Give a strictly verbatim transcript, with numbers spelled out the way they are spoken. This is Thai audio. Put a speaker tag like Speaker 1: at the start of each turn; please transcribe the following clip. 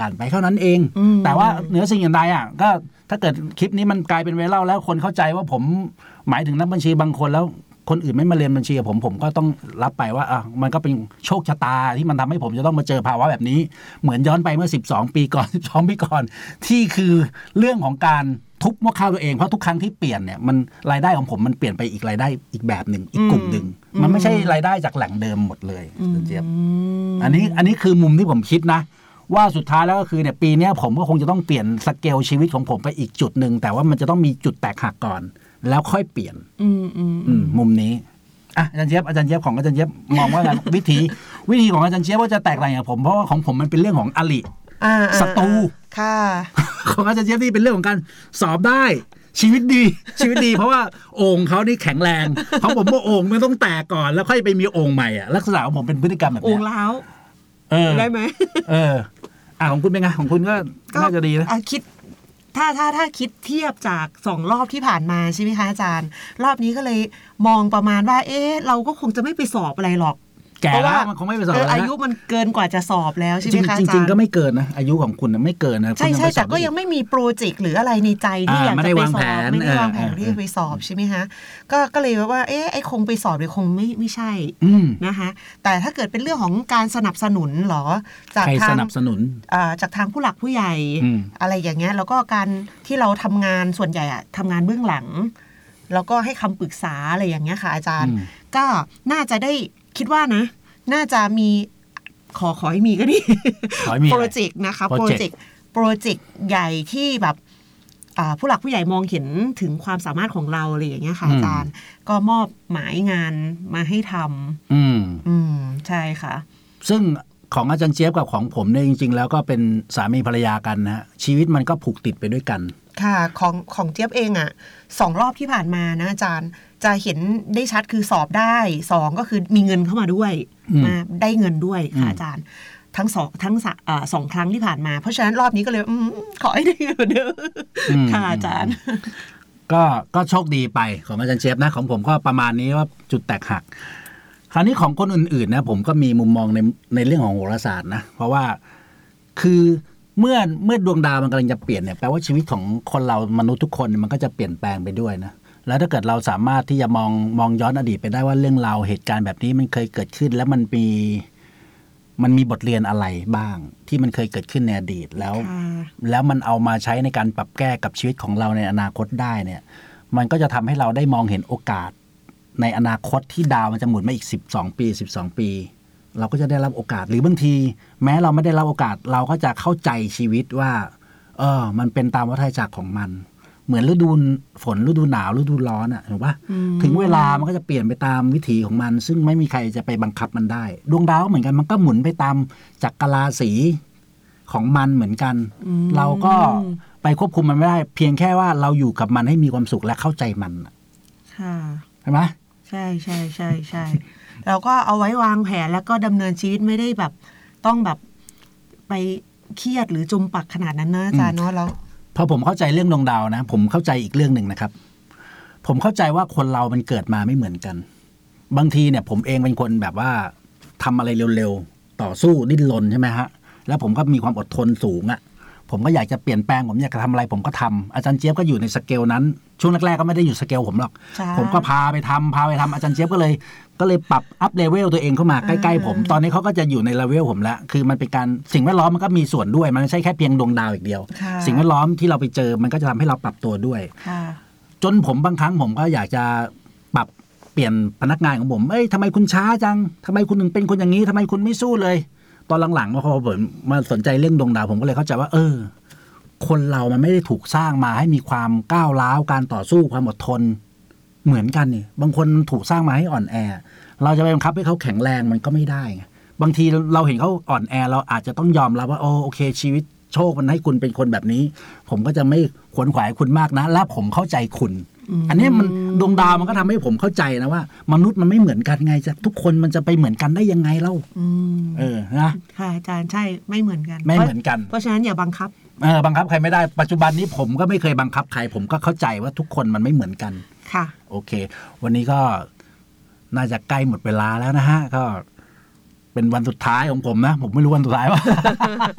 Speaker 1: อ่านไปเท่านั้นเองแต่ว่าเหนือสิ่งอื่นใดอ่ะก็ถ้าเกิดคลิปนี้มันกลายเป็นไวรัลแล้วคนเข้าใจว่าผมหมายถึงนักบัญชีบางคนแล้วคนอื่นไม่มาเรียนบัญชีกับผมผมก็ต้องรับไปว่าอ่ะมันก็เป็นโชคชะตาที่มันทำให้ผมจะต้องมาเจอภาวะแบบนี้เหมือนย้อนไปเมื่อสิบสองปีก่อนสิบสองปีก่อนที่คือเรื่องของการทุบหม้อข้าวตัวเองเพราะทุกครั้งที่เปลี่ยนเนี่ยมันรายได้ของผมมันเปลี่ยนไปอีกรายได้อีกแบบหนึ่งอีกกลุ่มหนึ่งมันไม่ใช่รายได้จากแหล่งเดิมหมดเลยเจี๊ยบอันนี้อันนี้คือมุมที่ผมคิดนะว่าสุดท้ายแล้วก็คือเนี่ยปีนี้ผมก็คงจะต้องเปลี่ยนสเกลชีวิตของผมไปอีกจุดหนึ่งแต่ว่ามันจะต้องมีจุดแตกหักก่อนแล้วค่อยเปลี่ยนมุมนี้อ่ะอาจารย์เจี๊ยบอาจารย์เจี๊ยบของอาจารย์เจี๊ยบมองว่าวิธีวิธีของอาจารย์เจี๊ยบว่าจะแตกต่างจากผมเพราะว่าของผมมันเป็นเรื่องของอริศัตรู
Speaker 2: ค่ะ
Speaker 1: ของอาจารย์เจี๊ยบนี่เป็นเรื่องของการสอบได้ชีวิตดีชีวิตดีเพราะว่าโอ่งเขานี่แข็งแรงเพราะผมว่าโอ่งมันต้องแตกก่อนแล้วค่อยไปมีโอ่งใหม่อ่ะลักษณะของผมเป็นพฤติกรรมแบบนี้
Speaker 2: โอ่งล้าวได้ไหม
Speaker 1: เอออ่ะของคุณเป็นไงของคุณก็น่าจะดีนะ
Speaker 2: คิดถ้าถ้าถ้าคิดเทียบจากสองรอบที่ผ่านมาใช่ไหมคะอาจารย์รอบนี้ก็เลยมองประมาณว่าเอ๊ะเราก็คงจะไม่ไปสอบอะไรหรอก
Speaker 1: เพราะว่ามันคงไม่ไปสอบแล้ว
Speaker 2: อายุมันเกินกว่าจะสอบแล้วใช่ไหมคะอาจารย์
Speaker 1: จริงๆก็ไม่เกินนะอายุของคุณไม่เกินนะ
Speaker 2: ใช่ใช่แต่ก็ยังไม่มีโปรเจกต์หรืออะไรในใจที่อยากจะไปสอบไม่ได้วางแผนที่จะไปสอบใช่ไหมคะก็ก็เลยว่าเอ๊ะไอ้คงไปสอบเลยคงไม่ไม่ใช่นะคะแต่ถ้าเกิดเป็นเรื่องของการสนับสนุนหรอ
Speaker 1: จากทางสนับสนุน
Speaker 2: จากทางผู้หลักผู้ใหญ่อะไรอย่างเงี้ยแล้วก็การที่เราทำงานส่วนใหญ่อะทำงานเบื้องหลังแล้วก็ให้คำปรึกษาอะไรอย่างเงี้ยค่ะอาจารย์ก็น่าจะได้คิดว่านะน่าจะมีขอขอให้มีก็ดีโปรเจกต์นะคะโปรเจกต์โปรเจกต์ใหญ่ที่แบบผู้หลักผู้ใหญ่มองเห็นถึงความสามารถของเราอะไรอย่างเงี้ยค่ะอาจารย์ก็มอบหมายงานมาให้ทำอืมอืมใช่ค่ะ
Speaker 1: ซึ่งของอาจารย์เจี๊ยบกับของผมเนี่ยจริงๆแล้วก็เป็นสามีภรรยากันนะชีวิตมันก็ผูกติดไปด้วยกัน
Speaker 2: ค่ะของของเจี๊ยบเองอ่ะสองรอบที่ผ่านมานะอาจารย์จะเห็นได้ชัดคือสอบได้สองก็คือมีเงินเข้ามาด้วยมาได้เงินด้วยค่ะอาจารย์ทั้งสองทั้งสองครั้งที่ผ่านมาเพราะฉะนั้นรอบนี้ก็เลยขอให้ได้เงินเด้อค่ะอาจารย์
Speaker 1: ก็ก็โชคดีไปของอาจารย์เจี๊ยบนะของผมก็ประมาณนี้ว่าจุดแตกหักคราวนี้ของคนอื่นๆนะผมก็มีมุมมองในในเรื่องของโหราศาสตร์นะเพราะว่าคือเมื่อเมื่อดวงดาวมันกำลังจะเปลี่ยนเนี่ยแปลว่าชีวิตของคนเรามนุษย์ทุกคนมันก็จะเปลี่ยนแปลงไปด้วยนะแล้วถ้าเกิดเราสามารถที่จะมองมองย้อนอดีตไปได้ว่าเรื่องราวเหตุการณ์แบบนี้มันเคยเกิดขึ้นแล้วมันมีมันมีบทเรียนอะไรบ้างที่มันเคยเกิดขึ้นในอดีตแล้วแล้วมันเอามาใช้ในการปรับแก้กับชีวิตของเราในอนาคตได้เนี่ยมันก็จะทำให้เราได้มองเห็นโอกาสในอนาคตที่ดาวมันจะหมุนมาอีกสิบสองปีสิบสองปีเราก็จะได้รับโอกาสหรือบางทีแม้เราไม่ได้รับโอกาสเราก็จะเข้าใจชีวิตว่าเออมันเป็นตามวัฏจักรของมันเหมือนฤดูฝนฤดูหนาวฤดูร้อนอ่ะถูกปะถึงเวลามันก็จะเปลี่ยนไปตามวิถีของมันซึ่งไม่มีใครจะไปบังคับมันได้ดวงดาวเหมือนกันมันก็หมุนไปตามจักรราศีของมันเหมือนกันเราก็ไปควบคุมมันไม่ได้เพียงแค่ว่าเราอยู่กับมันให้มีความสุขและเข้าใจมัน
Speaker 2: ค่ะ
Speaker 1: ใช่ไหม
Speaker 2: ใช่ใช่ใช่ใช่เราก็เอาไว้วางแผนแล้วก็ดำเนินชีวิตไม่ได้แบบต้องแบบไปเครียดหรือจมปักขนาดนั้นนะอาจารย์เนาะเรา
Speaker 1: พอผมเข้าใจเรื่องดวงดาวนะผมเข้าใจอีกเรื่องหนึ่งนะครับผมเข้าใจว่าคนเรามันเกิดมาไม่เหมือนกันบางทีเนี่ยผมเองเป็นคนแบบว่าทำอะไรเร็วๆต่อสู้ดิ้นรนใช่ไหมฮะแล้วผมก็มีความอดทนสูงอ่ะผมก็อยากจะเปลี่ยนแปลงผมอยากจะทำอะไรผมก็ทำอาจารย์เจี๊ยบก็อยู่ในสเกลนั้นช่วงแรกๆก็ไม่ได้อยู่สเกลผมหรอกผมก็พาไปทำพาไปทำอาจารย์เจี๊ยบก็เลยก็เลยปรับอัพเลเวลตัวเองเข้ามาใกล้ๆผมตอนนี้เขาก็จะอยู่ในเลเวลผมแล้วคือมันเป็นการสิ่งแวดล้อมมันก็มีส่วนด้วยมันไม่ใช่แค่เพียงดวงดาวอีกเดียวสิ่งแวดล้อมที่เราไปเจอมันก็จะทำให้เราปรับตัวด้วยจนผมบางครั้งผมก็อยากจะปรับเปลี่ยนพนักงานของผมเอ้ยทำไมคุณช้าจังทำไมคุณถึงเป็นคนอย่างนี้ทำไมคุณไม่สู้เลยตอนหลังๆพอผมมาสนใจเรื่องดวงดาวผมก็เลยเข้าใจว่าเออคนเรามันไม่ได้ถูกสร้างมาให้มีความก้าวร้าวการต่อสู้ความอดทนเหมือนกันนี่บางคนถูกสร้างมาให้อ่อนแอเราจะไปบังคับให้เขาแข็งแรงมันก็ไม่ได้ไงบางทีเราเห็นเขาอ่อนแอเราอาจจะต้องยอมรับว่าโอโอเคชีวิตโชคมันให้คุณเป็นคนแบบนี้ผมก็จะไม่ขวนขวายคุณมากนะและผมเข้าใจคุณอันนี้มันดวงดาวมันก็ทำให้ผมเข้าใจนะว่ามนุษย์มันไม่เหมือนกันไงจะทุกคนมันจะไปเหมือนกันได้ยังไงเล่าเออนะ
Speaker 2: ค่ะอาจารย์ใช่ไม่เหมือนกัน
Speaker 1: ไม่เหมือนกัน
Speaker 2: เพราะฉะนั้นอย่าบังคับ
Speaker 1: เออบังคับใครไม่ได้ปัจจุบันนี้ผมก็ไม่เคยบังคับใครผมก็เข้าใจว่าทุกคนมันไม่เหมือนกัน
Speaker 2: ค่ะ
Speaker 1: โอเควันนี้ก็น่าจะใกล้หมดเวลาแล้วนะฮะก็เป็นวันสุดท้ายของผมนะผมไม่รู้วันสุดท้ายว่า